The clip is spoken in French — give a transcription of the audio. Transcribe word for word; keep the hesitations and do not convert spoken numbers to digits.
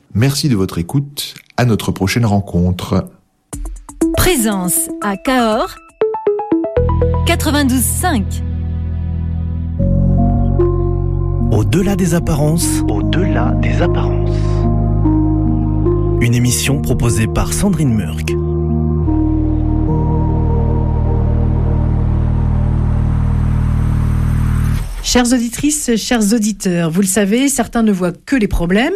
Merci de votre écoute. À notre prochaine rencontre. Présence à Cahors quatre-vingt-douze cinq. Au-delà des apparences. Au-delà des apparences. Une émission proposée par Sandrine Murk. Chères auditrices, chers auditeurs, vous le savez, certains ne voient que les problèmes,